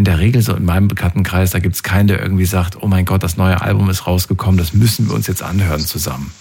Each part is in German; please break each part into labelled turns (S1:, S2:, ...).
S1: in der Regel so in meinem Bekanntenkreis, da gibt es keinen, der irgendwie sagt, oh mein Gott, das neue Album ist rausgekommen, das müssen wir uns jetzt anhören zusammen.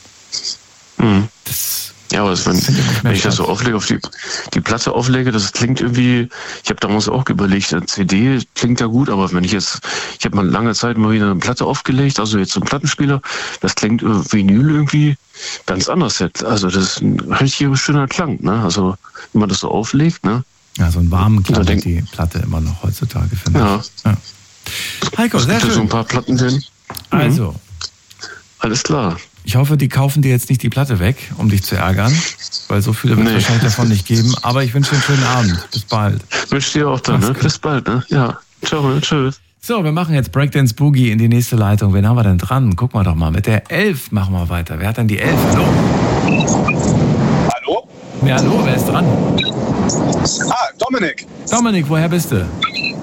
S2: Ja, aber wenn ich das so auflege, auf die Platte auflege, das klingt irgendwie, ich habe damals auch überlegt, eine CD klingt ja gut, aber ich habe mal lange Zeit mal wieder eine Platte aufgelegt, also jetzt so ein Plattenspieler, das klingt Vinyl irgendwie ganz anders jetzt. Also das ist ein richtig schöner Klang, ne? Also wenn man das so auflegt, ne?
S1: Ja, so einen warmen Klang hat die Platte immer noch heutzutage, finde ich. Ja. Heiko, sehr schön.
S2: So ein paar Platten drin.
S1: Also.
S2: Alles klar.
S1: Ich hoffe, die kaufen dir jetzt nicht die Platte weg, um dich zu ärgern, weil so viele wird es wahrscheinlich davon nicht geben. Aber ich wünsche dir einen schönen Abend. Bis bald.
S2: Wünsche dir auch dann, ne? Bis bald, ne? Ja. Ciao, tschüss.
S1: So, wir machen jetzt Breakdance Boogie in die nächste Leitung. Wen haben wir denn dran? Guck mal doch mal. Mit der 11 machen wir weiter. Wer hat denn die 11? Hallo?
S3: Hallo?
S1: Ja, hallo, wer ist dran?
S3: Dominik.
S1: Dominik, woher bist du?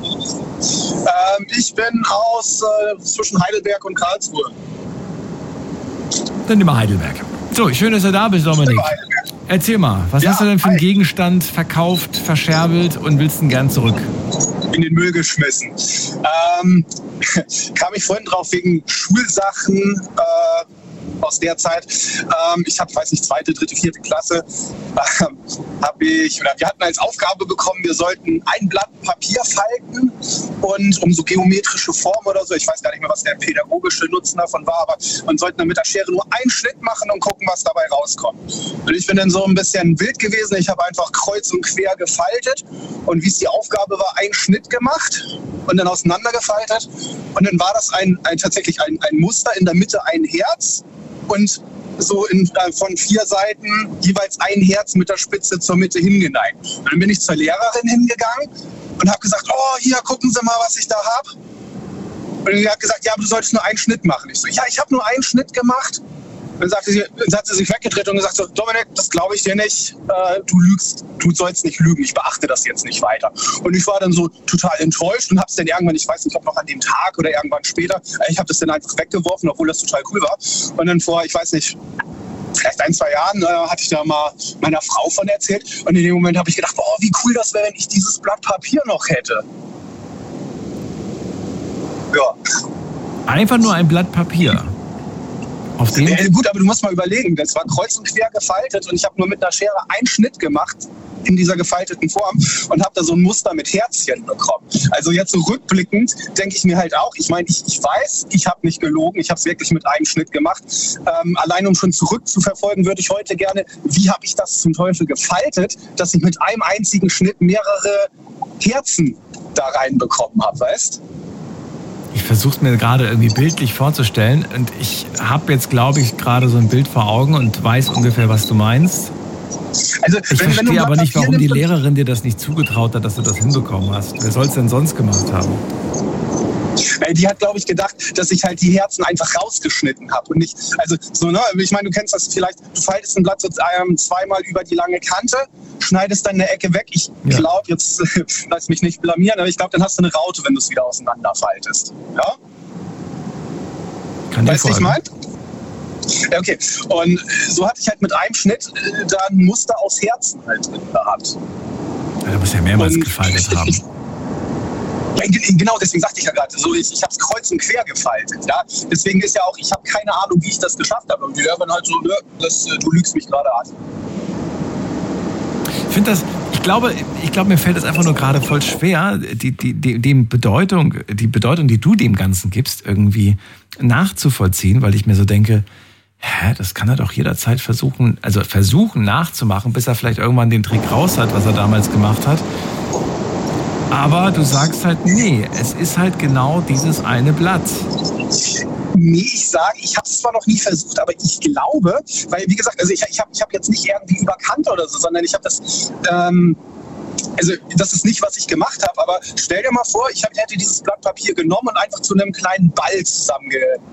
S3: Ich bin aus zwischen Heidelberg und Karlsruhe.
S1: Dann nehmen wir Heidelberg. So, schön, dass du da bist, Dominik. Erzähl mal, was hast du denn für einen Gegenstand verkauft, verscherbelt und willst ihn gern zurück?
S3: In den Müll geschmissen. Kam ich vorhin drauf wegen Schulsachen aus der Zeit. Ich habe, weiß nicht, 2., 3., 4. Klasse, wir hatten als Aufgabe bekommen, wir sollten ein Blatt Papier falten und um so geometrische Formen oder so, ich weiß gar nicht mehr, was der pädagogische Nutzen davon war, aber man sollte dann mit der Schere nur einen Schnitt machen und gucken, was dabei rauskommt. Und ich bin dann so ein bisschen wild gewesen, ich habe einfach kreuz und quer gefaltet und wie es die Aufgabe war, einen Schnitt gemacht und dann auseinandergefaltet und dann war das tatsächlich ein Muster, in der Mitte ein Herz und so von 4 Seiten jeweils ein Herz mit der Spitze zur Mitte hingeneigt. Und dann bin ich zur Lehrerin hingegangen und habe gesagt, oh, hier, gucken Sie mal, was ich da habe. Und sie hat gesagt, ja, aber du solltest nur einen Schnitt machen. Ich so, ja, ich habe nur einen Schnitt gemacht. Dann hat sie sich weggedreht und gesagt, so, Dominik, das glaube ich dir nicht, du lügst, du sollst nicht lügen, ich beachte das jetzt nicht weiter. Und ich war dann so total enttäuscht und habe es dann irgendwann, ich weiß nicht, ob noch an dem Tag oder irgendwann später, ich habe das dann einfach weggeworfen, obwohl das total cool war. Und dann vor, ich weiß nicht, vielleicht 1, 2 Jahren hatte ich da mal meiner Frau von erzählt und in dem Moment habe ich gedacht, boah, wie cool das wäre, wenn ich dieses Blatt Papier noch hätte. Ja.
S1: Einfach nur ein Blatt Papier. Auf dem?
S3: Gut, aber du musst mal überlegen, das war kreuz und quer gefaltet und ich habe nur mit einer Schere einen Schnitt gemacht in dieser gefalteten Form und habe da so ein Muster mit Herzchen bekommen. Also jetzt so rückblickend denke ich mir halt auch, ich meine, ich weiß, ich habe nicht gelogen, ich habe es wirklich mit einem Schnitt gemacht. Allein um schon zurückzuverfolgen, würde ich heute gerne, wie habe ich das zum Teufel gefaltet, dass ich mit einem einzigen Schnitt mehrere Herzen da reinbekommen habe, weißt?
S1: Ich versuche es mir gerade irgendwie bildlich vorzustellen und ich habe jetzt, glaube ich, gerade so ein Bild vor Augen und weiß ungefähr, was du meinst. Also, ich verstehe aber nicht, warum die Lehrerin dir das nicht zugetraut hat, dass du das hinbekommen hast. Wer soll es denn sonst gemacht haben?
S3: Die hat, glaube ich, gedacht, dass ich halt die Herzen einfach rausgeschnitten habe und nicht, also so, ne, ich meine, du kennst das vielleicht, du faltest ein Blatt so 2-mal über die lange Kante, schneidest dann eine Ecke weg, ich glaube, jetzt lass mich nicht blamieren, aber ich glaube, dann hast du eine Raute, wenn du es wieder auseinanderfaltest, ja?
S1: Kann
S3: weißt du, was ich meine? Okay, und so hatte ich halt mit einem Schnitt da ein Muster aus Herzen halt drin gehabt.
S1: Ja, du musst ja mehrmals gefaltet haben.
S3: Ja, genau, deswegen sagte ich ja gerade, so, ich habe es kreuz und quer gefaltet. Ja? Deswegen ist ja auch, ich habe keine Ahnung, wie ich das geschafft habe. Und die Lehrerin halt so, ne, du lügst mich gerade an.
S1: Ich glaube, mir fällt es einfach nur gerade voll schwer, die Bedeutung, die du dem Ganzen gibst, irgendwie nachzuvollziehen, weil ich mir so denke, das kann er doch jederzeit versuchen nachzumachen, bis er vielleicht irgendwann den Trick raus hat, was er damals gemacht hat. Aber du sagst halt, nee, es ist halt genau dieses eine Blatt.
S3: Nee, ich sage, ich habe es zwar noch nie versucht, aber ich glaube, weil wie gesagt, also ich hab jetzt nicht irgendwie überkannt oder so, sondern ich habe das, also das ist nicht, was ich gemacht habe, aber stell dir mal vor, ich hätte dieses Blatt Papier genommen und einfach zu einem kleinen Ball zusammen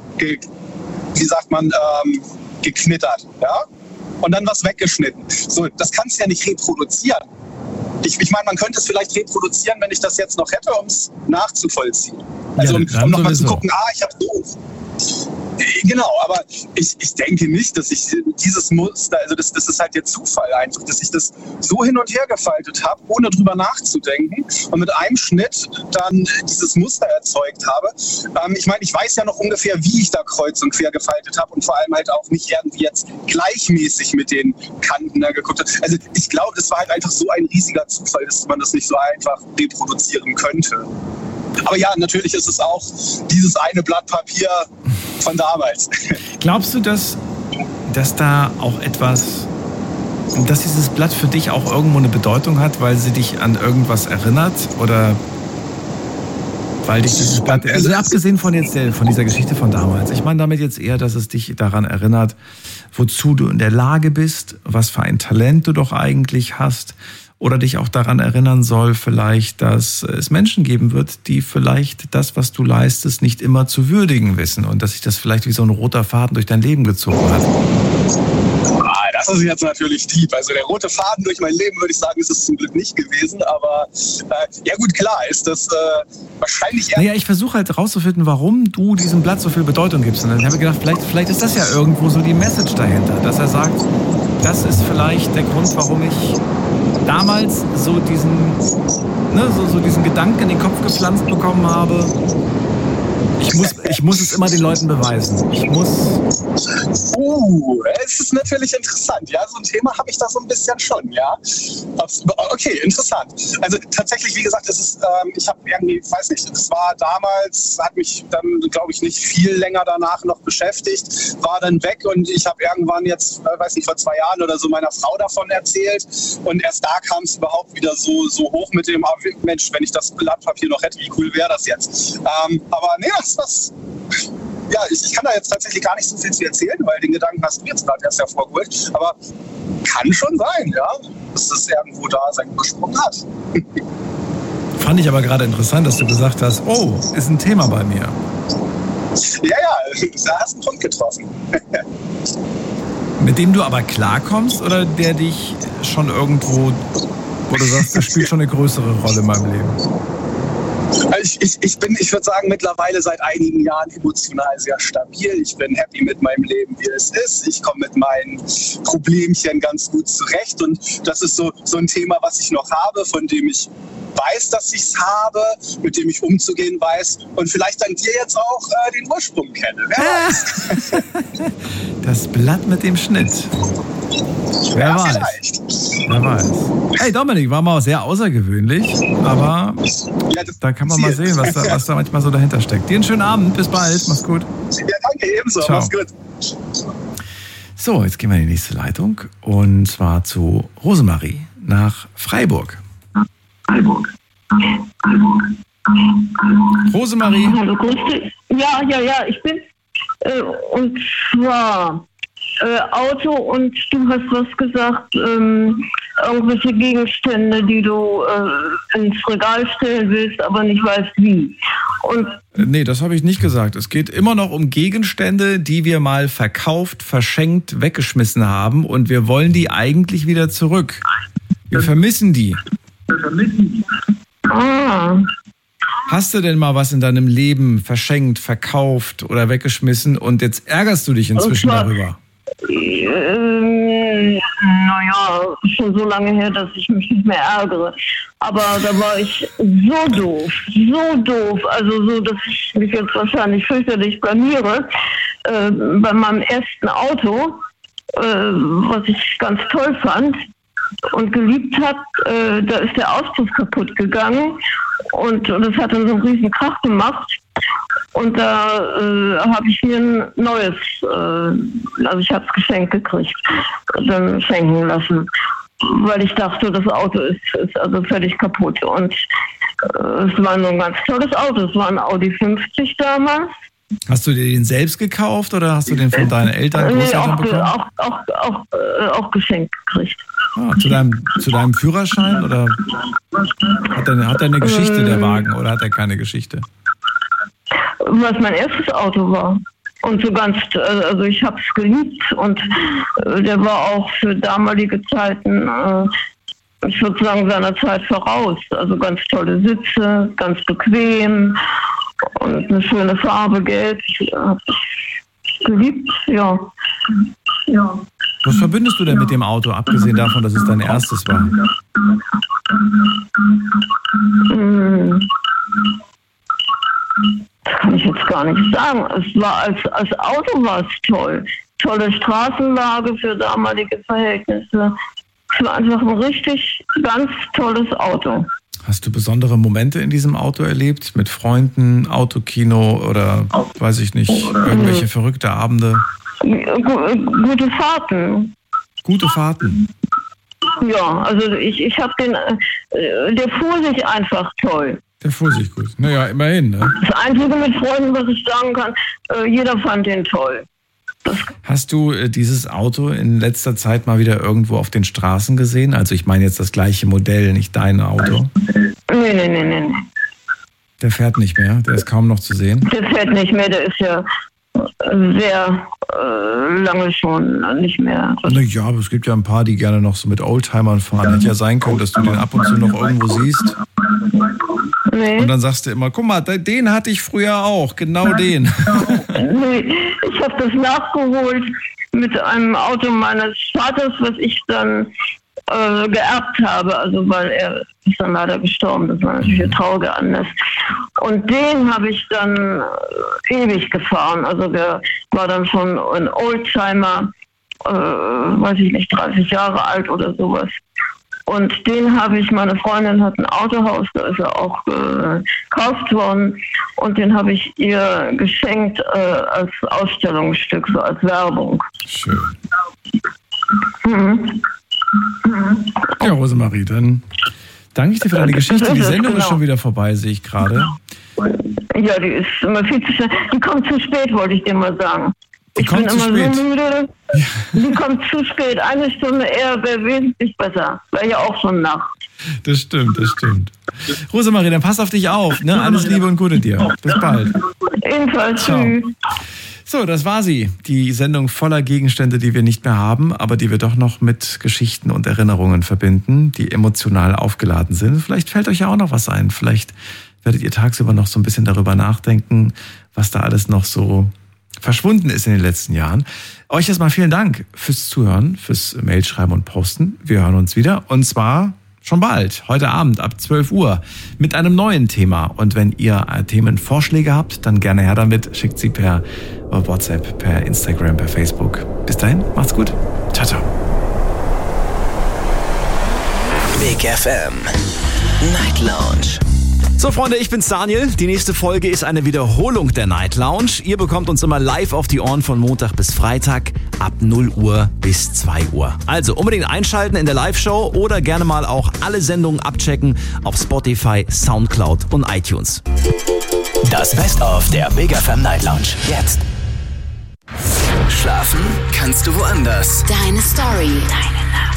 S3: geknittert, ja, und dann was weggeschnitten. So, das kannst du ja nicht reproduzieren. Ich meine, man könnte es vielleicht reproduzieren, wenn ich das jetzt noch hätte, um es nachzuvollziehen. Also um nochmal zu gucken, ich habe so. Genau, aber ich denke nicht, dass ich dieses Muster, also das ist halt der Zufall einfach, dass ich das so hin und her gefaltet habe, ohne drüber nachzudenken und mit einem Schnitt dann dieses Muster erzeugt habe. Ich meine, ich weiß ja noch ungefähr, wie ich da kreuz und quer gefaltet habe und vor allem halt auch nicht irgendwie jetzt gleichmäßig mit den Kanten da geguckt habe. Also ich glaube, das war halt einfach so ein riesiger Zufall, dass man das nicht so einfach reproduzieren könnte. Aber ja, natürlich ist es auch dieses eine Blatt Papier von damals.
S1: Glaubst du, dass da auch etwas, dass dieses Blatt für dich auch irgendwo eine Bedeutung hat, weil sie dich an irgendwas erinnert? Oder weil dich dieses Blatt, also abgesehen von dieser Geschichte von damals, ich meine damit jetzt eher, dass es dich daran erinnert, wozu du in der Lage bist, was für ein Talent du doch eigentlich hast. Oder dich auch daran erinnern soll vielleicht, dass es Menschen geben wird, die vielleicht das, was du leistest, nicht immer zu würdigen wissen und dass sich das vielleicht wie so ein roter Faden durch dein Leben gezogen hat.
S3: Das ist jetzt natürlich deep. Also der rote Faden durch mein Leben, würde ich sagen, ist es zum Glück nicht gewesen. Aber ja gut, klar ist das wahrscheinlich eher...
S1: Naja, ich versuche halt rauszufinden, warum du diesem Blatt so viel Bedeutung gibst. Und dann habe ich gedacht, vielleicht ist das ja irgendwo so die Message dahinter, dass er sagt, das ist vielleicht der Grund, warum ich damals so diesen Gedanken in den Kopf gepflanzt bekommen habe. Ich muss es immer den Leuten beweisen.
S3: Es ist natürlich interessant. Ja, so ein Thema habe ich da so ein bisschen schon, ja. Okay, interessant. Also tatsächlich, wie gesagt, ich habe irgendwie, weiß nicht, es war damals, hat mich dann, glaube ich, nicht viel länger danach noch beschäftigt, war dann weg und ich habe irgendwann jetzt, weiß nicht, vor 2 Jahren oder so meiner Frau davon erzählt und erst da kam es überhaupt wieder so hoch mit dem, Mensch, wenn ich das Blatt Papier noch hätte, wie cool wäre das jetzt? Aber nee, ja, ich kann da jetzt tatsächlich gar nicht so viel zu erzählen, weil den Gedanken hast du jetzt gerade erst hervorgeholt. Aber kann schon sein, ja, dass das irgendwo da seinen Ursprung hat.
S1: Fand ich aber gerade interessant, dass du gesagt hast, oh, ist ein Thema bei mir.
S3: Ja, da hast du einen Punkt getroffen.
S1: Mit dem du aber klarkommst oder der dich schon irgendwo, wo du sagst, das spielt schon eine größere Rolle in meinem Leben?
S3: Ich würde sagen, mittlerweile seit einigen Jahren emotional sehr stabil. Ich bin happy mit meinem Leben, wie es ist. Ich komme mit meinen Problemchen ganz gut zurecht. Und das ist so ein Thema, was ich noch habe, von dem ich weiß, dass ich es habe, mit dem ich umzugehen weiß und vielleicht dank dir jetzt auch den Ursprung kenne. Wer weiß?
S1: Das Blatt mit dem Schnitt. Wer weiß. Hey Dominik, war mal sehr außergewöhnlich, aber da kann man mal sehen, was da manchmal so dahinter steckt. Dir einen schönen Abend, bis bald, mach's gut.
S3: Ja, danke, ebenso,
S1: ciao.
S3: Mach's gut.
S1: So, jetzt gehen wir in die nächste Leitung und zwar zu Rosemarie nach Freiburg. Rosemarie.
S4: Hallo, grüß dich. Ja, ich bin. Und zwar Auto und du hast was gesagt, irgendwelche Gegenstände, die du ins Regal stellen willst, aber nicht weißt wie. Und
S1: nee, das habe ich nicht gesagt. Es geht immer noch um Gegenstände, die wir mal verkauft, verschenkt, weggeschmissen haben und wir wollen die eigentlich wieder zurück. Wir vermissen die. Hast du denn mal was in deinem Leben verschenkt, verkauft oder weggeschmissen und jetzt ärgerst du dich inzwischen darüber?
S4: Naja, schon so lange her, dass ich mich nicht mehr ärgere. Aber da war ich so doof. Also so, dass ich mich jetzt wahrscheinlich fürchterlich blamiere. Bei meinem ersten Auto, was ich ganz toll fand und geliebt habe, da ist der Auspuff kaputt gegangen und das hat dann so einen riesen Krach gemacht. Und da habe ich mir ein neues, also ich habe es geschenkt gekriegt, dann schenken lassen, weil ich dachte, das Auto ist also völlig kaputt. Und es war nur ein ganz tolles Auto, es war ein Audi 50 damals.
S1: Hast du dir den selbst gekauft oder hast du den von deinen Eltern, Großeltern bekommen?
S4: Auch geschenkt gekriegt.
S1: Zu deinem Führerschein oder hat er eine Geschichte, der Wagen, oder hat er keine Geschichte?
S4: Was mein erstes Auto war. Und so ganz, also ich habe es geliebt und der war auch für damalige Zeiten, ich würde sagen, seiner Zeit voraus. Also ganz tolle Sitze, ganz bequem Und eine schöne Farbe, gelb. Ich habe es geliebt, ja.
S1: Was verbindest du denn mit dem Auto, abgesehen davon, dass es dein erstes war?
S4: Das kann ich jetzt gar nicht sagen. Es war als Auto war es toll. Tolle Straßenlage für damalige Verhältnisse. Es war einfach ein richtig ganz tolles Auto.
S1: Hast du besondere Momente in diesem Auto erlebt? Mit Freunden, Autokino oder, weiß ich nicht, irgendwelche verrückte Abende?
S4: Gute Fahrten.
S1: Gute Fahrten?
S4: Ja, also ich habe der fuhr sich einfach toll.
S1: Der fuhr sich gut. Naja, immerhin, ne?
S4: Das Einzige mit Freunden, was ich sagen kann, jeder fand den toll.
S1: Hast du dieses Auto in letzter Zeit mal wieder irgendwo auf den Straßen gesehen? Also ich meine jetzt das gleiche Modell, nicht dein Auto.
S4: Nee.
S1: Der fährt nicht mehr, der ist kaum noch zu sehen.
S4: Der fährt nicht mehr, der ist ja sehr lange schon nicht mehr.
S1: Naja, aber es gibt ja ein paar, die gerne noch so mit Oldtimern fahren. Hätte ja sein können, dass du den ab und zu noch irgendwo siehst.
S4: Nee.
S1: Und dann sagst du immer, guck mal, den hatte ich früher auch, genau den.
S4: Nee, ich habe das nachgeholt mit einem Auto meines Vaters, was ich dann geerbt habe, also weil er ist dann leider gestorben, das war natürlich ein trauriger Anlass. Und den habe ich dann ewig gefahren, also der war dann schon ein Oldtimer, weiß ich nicht, 30 Jahre alt oder sowas. Und den habe ich, meine Freundin hat ein Autohaus, da ist er auch gekauft worden und den habe ich ihr geschenkt als Ausstellungsstück, so als Werbung.
S1: Schön. Ja, Rosemarie, dann danke ich dir für deine Geschichte. Die Sendung ist schon wieder vorbei, sehe ich gerade.
S4: Ja, die ist immer viel zu schnell. Die kommt zu spät, wollte ich dir mal sagen.
S1: Die kommt zu spät.
S4: So müde. Die kommt zu spät. Eine Stunde eher wäre wesentlich besser. Wäre ja auch schon Nacht.
S1: Das stimmt. Rosemarie, dann pass auf dich auf. Ne? Alles Liebe und Gute dir. Bis bald.
S4: Ebenfalls.
S1: Ciao.
S4: Tschüss.
S1: So, das war sie. Die Sendung voller Gegenstände, die wir nicht mehr haben, aber die wir doch noch mit Geschichten und Erinnerungen verbinden, die emotional aufgeladen sind. Vielleicht fällt euch ja auch noch was ein. Vielleicht werdet ihr tagsüber noch so ein bisschen darüber nachdenken, was da alles noch so verschwunden ist in den letzten Jahren. Euch erstmal vielen Dank fürs Zuhören, fürs Mailschreiben und Posten. Wir hören uns wieder und zwar schon bald, heute Abend ab 12 Uhr mit einem neuen Thema. Und wenn ihr Themenvorschläge habt, dann gerne her damit. Schickt sie per WhatsApp, per Instagram, per Facebook. Bis dahin, macht's gut. Ciao, ciao.
S5: Big FM Night Lounge. So Freunde, ich bin's Daniel. Die nächste Folge ist eine Wiederholung der Night Lounge. Ihr bekommt uns immer live auf die Ohren von Montag bis Freitag ab 0 Uhr bis 2 Uhr. Also unbedingt einschalten in der Live-Show oder gerne mal auch alle Sendungen abchecken auf Spotify, Soundcloud und iTunes.
S6: Das Best-of der Big FM Night Lounge. Jetzt.
S5: Schlafen kannst du woanders.
S7: Deine Story. Deine Nacht.